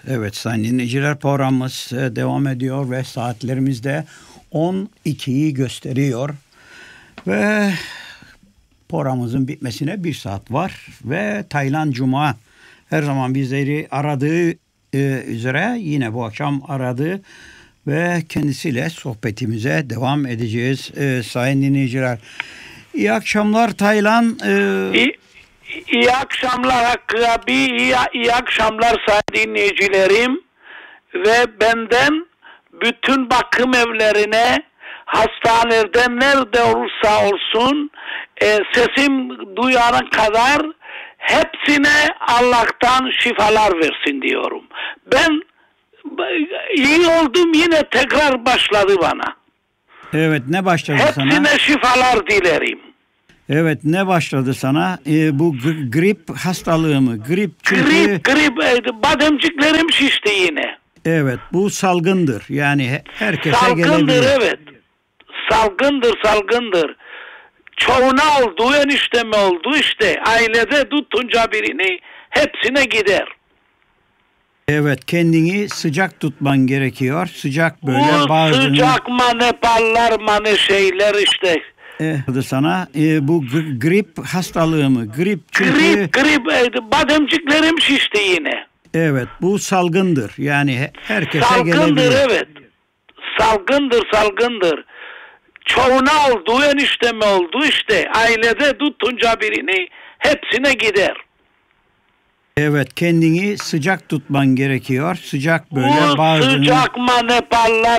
Evet sayın dinleyiciler, programımız devam ediyor ve saatlerimiz de 12'yi gösteriyor. Ve programımızın bitmesine bir saat var. Ve Taylan Cuma her zaman bizleri aradığı üzere yine bu akşam aradı. Ve kendisiyle sohbetimize devam edeceğiz sayın dinleyiciler. İyi akşamlar Taylan. İyi akşamlar Hakkı abi, iyi akşamlar sayın dinleyicilerim ve benden bütün bakım evlerine, hastanelerde nerede olursa olsun sesim duyana kadar hepsine Allah'tan şifalar versin diyorum. Ben iyi oldum, yine tekrar başladı bana. Evet, ne başladı sana? Hepsine şifalar dilerim. Evet, ne başladı sana? Bu grip hastalığı mı? Grip çünkü... Grip, bademciklerim şişti yine. Evet, bu salgındır. Yani herkese salgındır, gelebilir. Evet. Salgındır. Çoğuna oldu, enişteme oldu işte. Ailede tutunca birini hepsine gider. Evet, kendini sıcak tutman gerekiyor. Sıcak böyle Bu bazı... sıcak manepallar, şeyler işte. Sana bu grip hastalığı mı? Grip çünkü... Grip, bademciklerim şişti yine. Evet, bu salgındır. Yani herkese gelebilir. Salgındır, evet. Salgındır. Çoğuna oldu, enişteme oldu işte. Ailede tutunca birini hepsine gider. Evet, kendini sıcak tutman gerekiyor. Sıcak böyle bu bazı... sıcak manepallar,